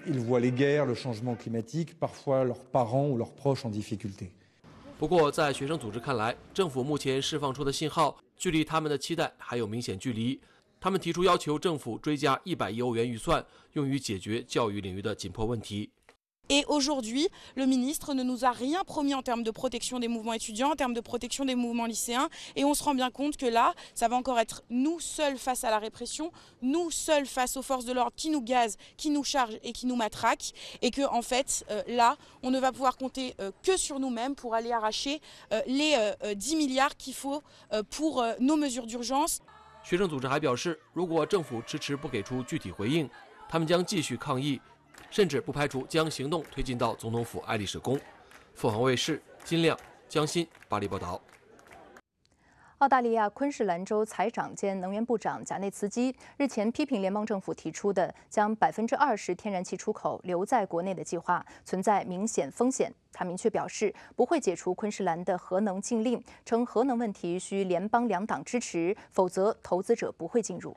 Ils voient les guerres, le changement climatique, parfois leurs parents ou leurs proches en difficulté. 不过，在学生组织看来，政府目前释放出的信号距离他们的期待还有明显距离。他们提出要求政府追加100亿欧元预算，用于解决教育领域的紧迫问题。 Et aujourd'hui, le ministre ne nous a rien promis en termes de protection des mouvements étudiants, en termes de protection des mouvements lycéens. Et on se rend bien compte que là, ça va encore être nous seuls face à la répression, nous seuls face aux forces de l'ordre qui nous gazent, qui nous chargent et qui nous matraquent. Et que en fait, là, on ne va pouvoir compter que sur nous-mêmes pour aller arracher les 10 milliards qu'il faut pour nos mesures d'urgence. 学生组织还表示，如果政府迟迟不给出具体回应，他们将继续抗议。 甚至不排除将行动推进到总统府爱丽舍宫。凤凰卫视金亮、江欣巴黎报道。 澳大利亚昆士兰州财长兼能源部长贾内茨基日前批评联邦政府提出的将20%天然气出口留在国内的计划存在明显风险。他明确表示不会解除昆士兰的核能禁令，称核能问题需联邦两党支持，否则投资者不会进入。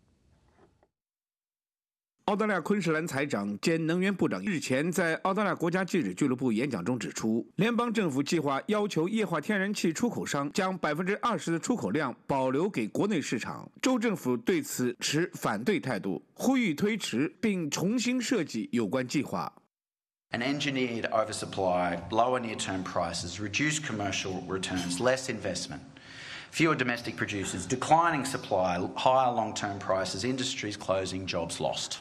澳大利亚昆士兰财长兼能源部长日前在澳大利亚国家记者俱乐部演讲中指出，联邦政府计划要求液化天然气出口商将20%的出口量保留给国内市场。州政府对此持反对态度，呼吁推迟并重新设计有关计划。 An engineered oversupply, lower near-term prices, reduced commercial returns, less investment. Fewer domestic producers, declining supply, higher long-term prices, industries closing, jobs lost.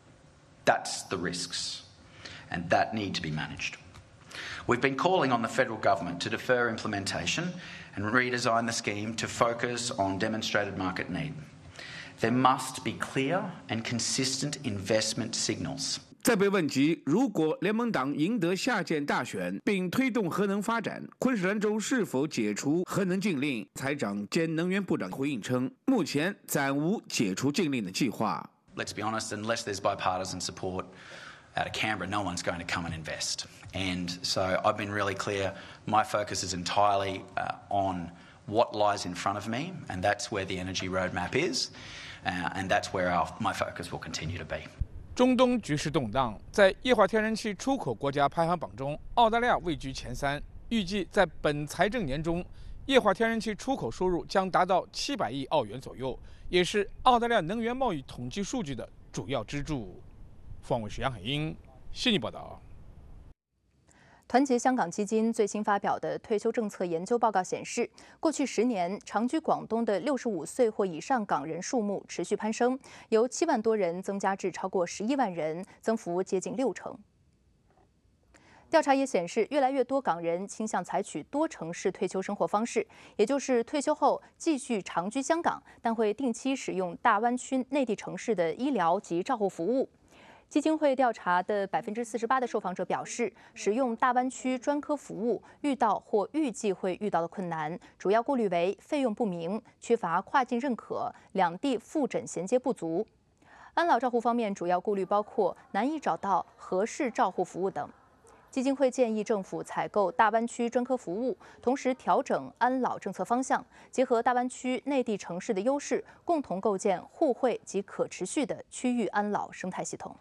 That's the risks, and that need to be managed. We've been calling on the federal government to defer implementation and redesign the scheme to focus on demonstrated market need. There must be clear and consistent investment signals. 在被问及如果联盟党赢得下届大选并推动核能发展，昆士兰州是否解除核能禁令，财长兼能源部长回应称，目前暂无解除禁令的计划。 Let's be honest, unless there's bipartisan support out of Canberra, no one's going to come and invest. And so I've been really clear, my focus is entirely on what lies in front of me, and that's where the energy roadmap is, and that's where my focus will continue to be. 中东局势动荡，在液化天然气出口国家排行榜中，澳大利亚位居前3。预计在本财政年中，液化天然气出口收入将达到700亿澳元左右，也是澳大利亚能源贸易统计数据的主要支柱。凤凰卫视杨海英悉尼报道。 团结香港基金最新发表的退休政策研究报告显示，过去10年，长居广东的65岁或以上港人数目持续攀升，由7万多人增加至超过11万人，增幅接近60%。调查也显示，越来越多港人倾向采取多城市退休生活方式，也就是退休后继续长居香港，但会定期使用大湾区内地城市的医疗及照护服务。 基金会调查的48%的受访者表示，使用大湾区专科服务遇到或预计会遇到的困难，主要顾虑为费用不明、缺乏跨境认可、两地复诊衔接不足。安老照护方面，主要顾虑包括难以找到合适照护服务等。基金会建议政府采购大湾区专科服务，同时调整安老政策方向，结合大湾区内地城市的优势，共同构建互惠及可持续的区域安老生态系统。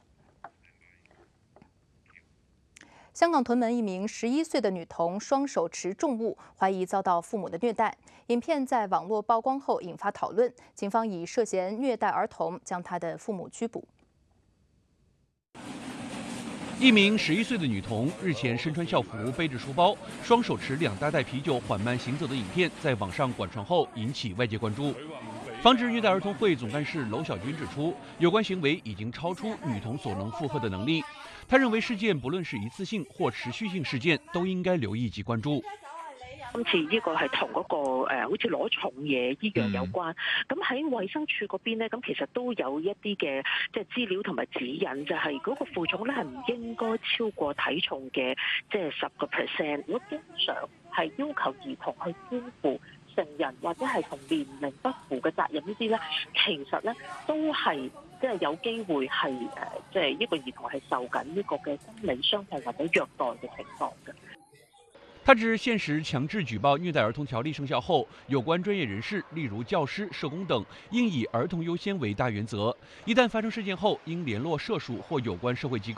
香港屯门一名11岁的女童双手持重物，怀疑遭到父母的虐待。影片在网络曝光后引发讨论，警方以涉嫌虐待儿童将她的父母拘捕。 一名11岁的女童日前身穿校服，背着书包，双手持2大袋啤酒缓慢行走的影片在网上广传后引起外界关注。防止虐待儿童会总干事娄小军指出，有关行为已经超出女童所能负荷的能力。他认为事件不论是一次性或持续性事件，都应该留意及關注。 今次呢個係同嗰個好似攞重嘢依樣有關。咁喺衛生署嗰邊咧，咁其實都有一啲嘅即係資料同埋指引，就係嗰個負重咧係唔應該超過體重嘅即係10%。如果經常係要求兒童去肩負成人或者係同年齡不符嘅責任呢啲咧，其實咧都係即係有機會係即係一個兒童係受緊呢個嘅心理傷害或者虐待嘅情況嘅。 他指，现时强制举报虐待儿童条例生效后，有关专业人士，例如教师、社工等，应以儿童优先为大原则。一旦发生事件后，应联络社署或有关社会机构。